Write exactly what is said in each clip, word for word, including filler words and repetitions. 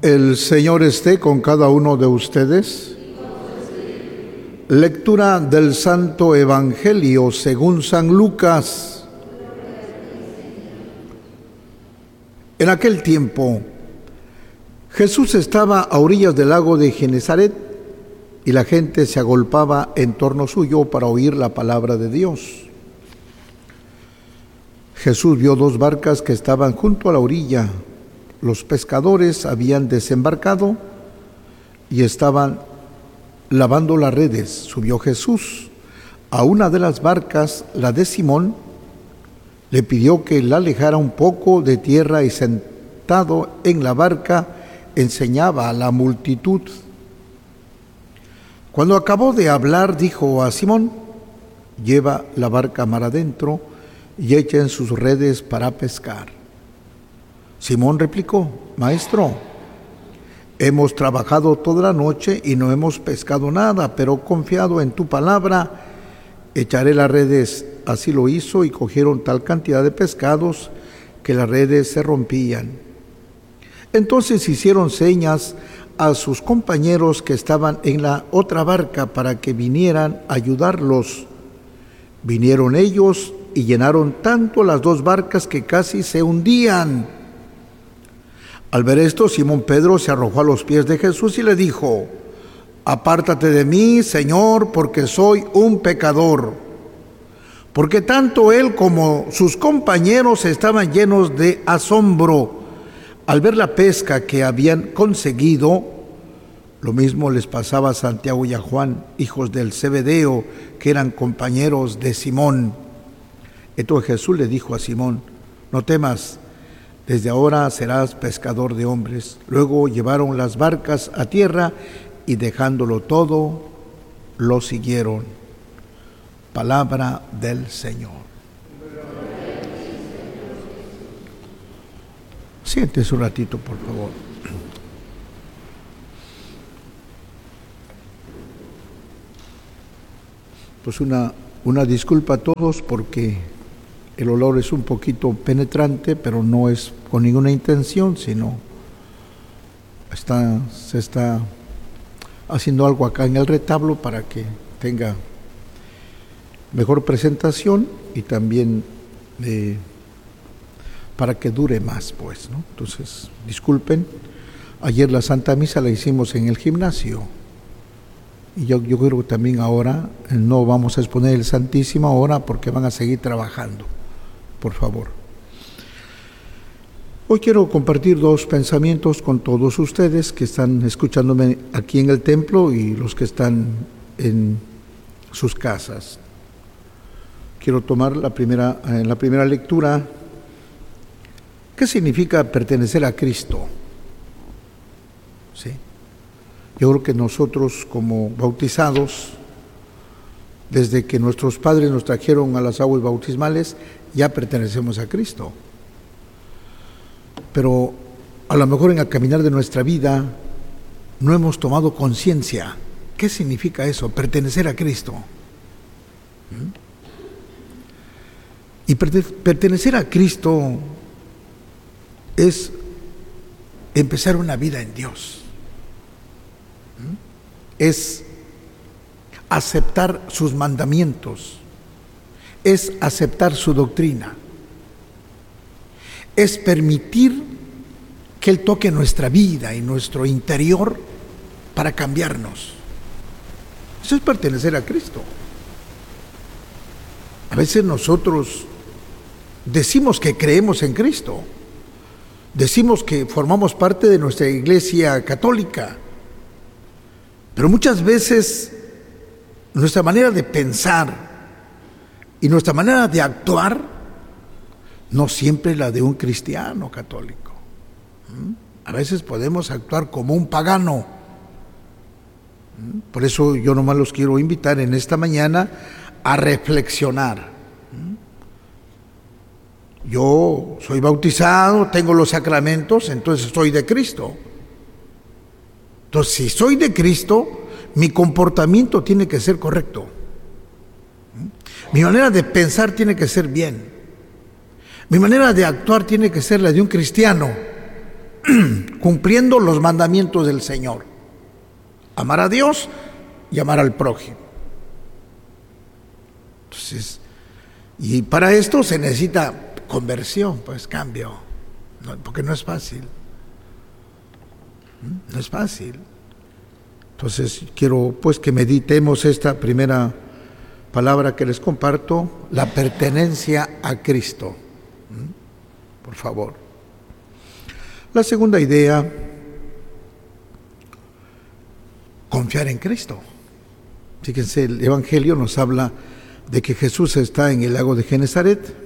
El Señor esté con cada uno de ustedes. Lectura del Santo Evangelio según San Lucas. En aquel tiempo, Jesús estaba a orillas del lago de Genesaret y la gente se agolpaba en torno suyo para oír la palabra de Dios. Jesús vio dos barcas que estaban junto a la orilla. Los pescadores habían desembarcado y estaban lavando las redes. Subió Jesús a una de las barcas, la de Simón, le pidió que la alejara un poco de tierra y sentado en la barca enseñaba a la multitud. Cuando acabó de hablar, dijo a Simón: lleva la barca mar adentro y echen sus redes para pescar. Simón replicó: Maestro, hemos trabajado toda la noche y no hemos pescado nada, pero confiado en tu palabra, echaré las redes. Así lo hizo y cogieron tal cantidad de pescados que las redes se rompían. Entonces hicieron señas a sus compañeros que estaban en la otra barca para que vinieran a ayudarlos. Vinieron ellos y llenaron tanto las dos barcas que casi se hundían. Al ver esto, Simón Pedro se arrojó a los pies de Jesús y le dijo: apártate de mí, Señor, porque soy un pecador. Porque tanto él como sus compañeros estaban llenos de asombro al ver la pesca que habían conseguido. Lo mismo les pasaba a Santiago y a Juan, hijos del Zebedeo, que eran compañeros de Simón. Entonces Jesús le dijo a Simón: no temas, desde ahora serás pescador de hombres. Luego llevaron las barcas a tierra y dejándolo todo, lo siguieron. Palabra del Señor. Siéntese un ratito, por favor. Pues una, una disculpa a todos porque el olor es un poquito penetrante, pero no es con ninguna intención, sino está, se está haciendo algo acá en el retablo para que tenga mejor presentación y también eh, para que dure más, pues, ¿no? Entonces, disculpen, ayer la Santa Misa la hicimos en el gimnasio y yo, yo creo que también ahora no vamos a exponer el Santísimo ahora porque van a seguir trabajando. Por favor. Hoy quiero compartir dos pensamientos con todos ustedes que están escuchándome aquí en el templo y los que están en sus casas. Quiero tomar la primera, en la primera lectura, ¿qué significa pertenecer a Cristo? ¿Sí? Yo creo que nosotros como bautizados, desde que nuestros padres nos trajeron a las aguas bautismales, ya pertenecemos a Cristo. Pero a lo mejor en el caminar de nuestra vida no hemos tomado conciencia. ¿Qué significa eso? Pertenecer a Cristo. ¿Mm? Y pertenecer a Cristo es empezar una vida en Dios. ¿Mm? Es aceptar sus mandamientos, es aceptar su doctrina, es permitir que Él toque nuestra vida y nuestro interior para cambiarnos. Eso es pertenecer a Cristo. A veces nosotros decimos que creemos en Cristo, decimos que formamos parte de nuestra iglesia católica, pero muchas veces nuestra manera de pensar y nuestra manera de actuar no siempre es la de un cristiano católico. A veces podemos actuar como un pagano. Por eso yo nomás los quiero invitar en esta mañana a reflexionar. Yo soy bautizado, tengo los sacramentos, entonces soy de Cristo. Entonces, si soy de Cristo, mi comportamiento tiene que ser correcto. Mi manera de pensar tiene que ser bien. Mi manera de actuar tiene que ser la de un cristiano. cumpliendo los mandamientos del Señor. Amar a Dios y amar al prójimo. Entonces, y para esto se necesita conversión, pues cambio, no, porque no es fácil. No es fácil. Entonces quiero pues que meditemos esta primera palabra que les comparto, la pertenencia a Cristo. Por favor. La segunda idea, confiar en Cristo. Fíjense, el Evangelio nos habla de que Jesús está en el lago de Genesaret.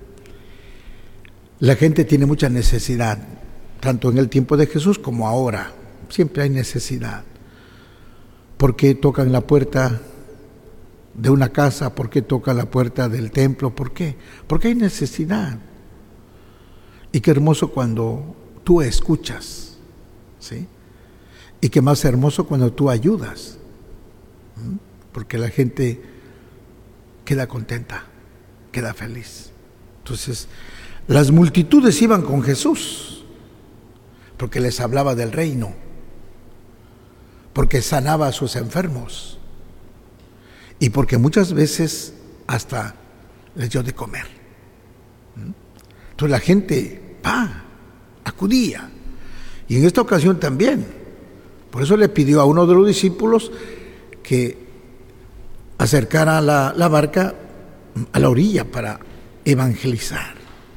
La gente tiene mucha necesidad, tanto en el tiempo de Jesús como ahora. Siempre hay necesidad. ¿Por qué tocan la puerta de una casa? ¿Por qué tocan la puerta del templo? ¿Por qué? Porque hay necesidad. Y qué hermoso cuando tú escuchas, ¿sí? Y qué más hermoso cuando tú ayudas, ¿sí? Porque la gente queda contenta, queda feliz. Entonces, las multitudes iban con Jesús porque les hablaba del reino, porque sanaba a sus enfermos y porque muchas veces hasta les dio de comer. Entonces la gente va, acudía. Y en esta ocasión también. Por eso le pidió a uno de los discípulos que acercara la, la barca a la orilla para evangelizar.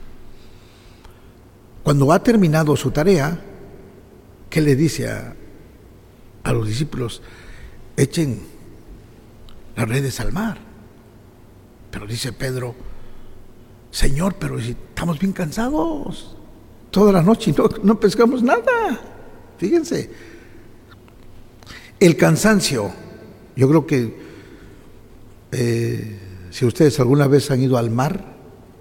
Cuando ha terminado su tarea, ¿qué le dice a, a los discípulos? Echen las redes al mar. Pero dice Pedro, Señor, pero si estamos bien cansados, toda la noche no, no pescamos nada. Fíjense, el cansancio, yo creo que eh, si ustedes alguna vez han ido al mar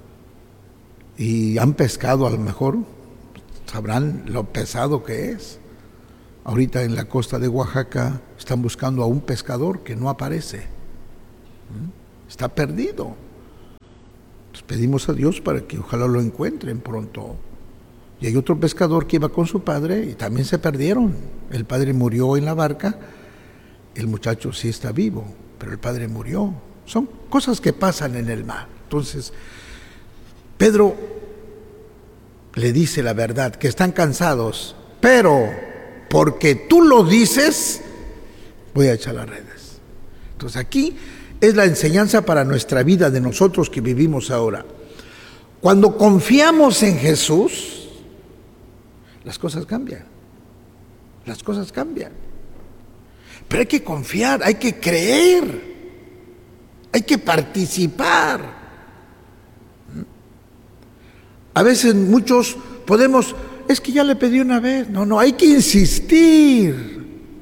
y han pescado, a lo mejor sabrán lo pesado que es. Ahorita en la costa de Oaxaca están buscando a un pescador que no aparece. Está perdido. Entonces pedimos a Dios para que ojalá lo encuentren pronto. Y hay otro pescador que iba con su padre y también se perdieron. El padre murió en la barca, el muchacho sí está vivo, pero el padre murió. Son cosas que pasan en el mar. Entonces, Pedro le dice la verdad, que están cansados, pero porque tú lo dices, voy a echar las redes. Entonces aquí es la enseñanza para nuestra vida de nosotros que vivimos ahora. Cuando confiamos en Jesús, las cosas cambian. Las cosas cambian. Pero hay que confiar, hay que creer, hay que participar. A veces muchos podemos, es que ya le pedí una vez. No, no, hay que insistir.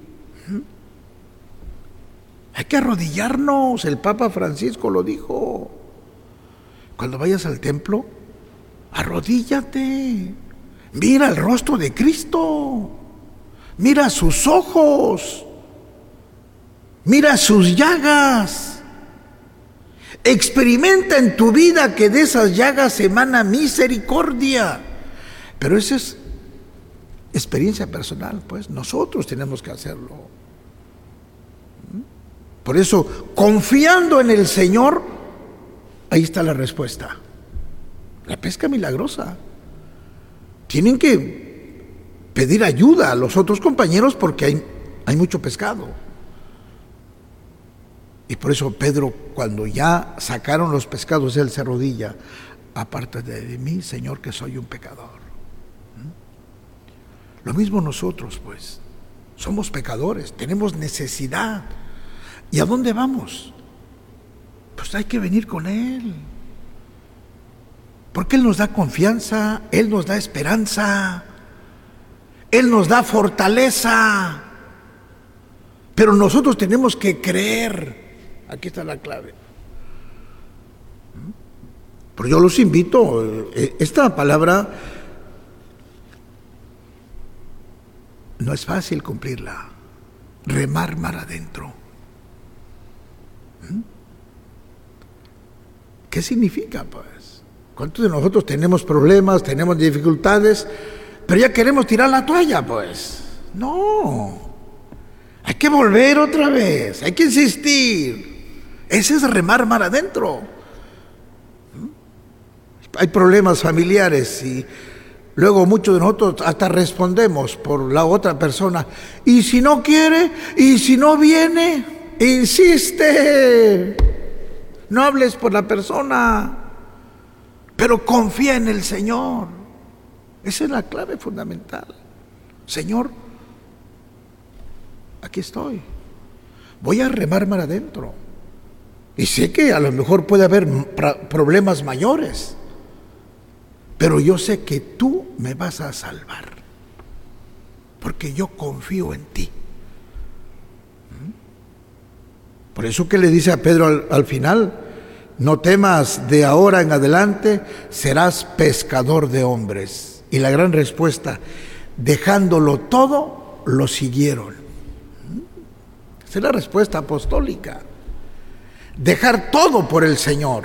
Hay que arrodillarnos. El Papa Francisco lo dijo. Cuando vayas al templo, arrodíllate. Mira el rostro de Cristo. Mira sus ojos. Mira sus llagas. Experimenta en tu vida que de esas llagas emana misericordia. Pero esa es experiencia personal, pues. Nosotros tenemos que hacerlo. Por eso, confiando en el Señor, ahí está la respuesta. La pesca milagrosa. Tienen que pedir ayuda a los otros compañeros porque hay, hay mucho pescado. Y por eso Pedro, cuando ya sacaron los pescados, él se arrodilla. Apártate de mí, Señor, que soy un pecador. ¿Mm? Lo mismo nosotros, pues. Somos pecadores, tenemos necesidad. ¿Y a dónde vamos? Pues hay que venir con Él. Porque Él nos da confianza, Él nos da esperanza, Él nos da fortaleza. Pero nosotros tenemos que creer. Aquí está la clave. Pero yo los invito, esta palabra no es fácil cumplirla. Remar mar adentro. ¿Qué significa, pues? ¿Cuántos de nosotros tenemos problemas, tenemos dificultades? pero ya queremos tirar la toalla, pues. No, hay que volver otra vez, hay que insistir. Ese es remar mar adentro. Hay problemas familiares y luego muchos de nosotros hasta respondemos por la otra persona. Y si no quiere, y si no viene, insiste. No hables por la persona, pero confía en el Señor. Esa es la clave fundamental. Señor, aquí estoy. Voy a remar mar adentro. Y sé que a lo mejor puede haber problemas mayores, pero yo sé que tú me vas a salvar, porque yo confío en ti. Por eso que le dice a Pedro al, al final, no temas, de ahora en adelante serás pescador de hombres. Y la gran respuesta, dejándolo todo, lo siguieron. Esa es la respuesta apostólica. Dejar todo por el Señor.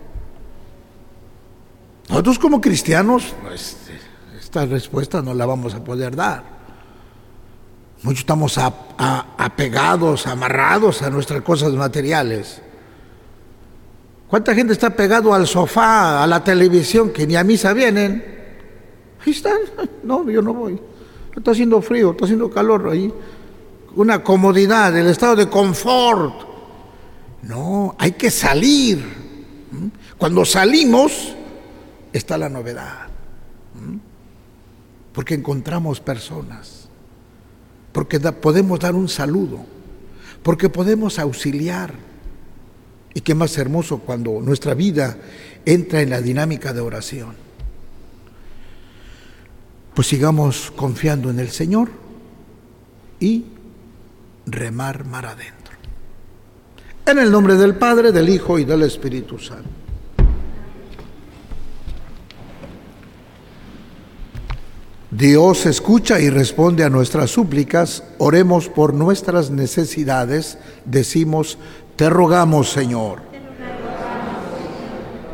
Nosotros como cristianos, pues, esta respuesta no la vamos a poder dar. Muchos estamos a, a, apegados, amarrados a nuestras cosas materiales. ¿Cuánta gente está pegado al sofá, a la televisión, que ni a misa vienen? Ahí están. No, yo no voy. Está haciendo frío, está haciendo calor ahí. Una comodidad, el estado de confort. No, hay que salir. Cuando salimos, está la novedad. Porque encontramos personas. Porque da, podemos dar un saludo, porque podemos auxiliar. Y qué más hermoso cuando nuestra vida entra en la dinámica de oración. Pues sigamos confiando en el Señor y remar mar adentro. En el nombre del Padre, del Hijo y del Espíritu Santo. Dios escucha y responde a nuestras súplicas. Oremos por nuestras necesidades. Decimos, te rogamos, Señor.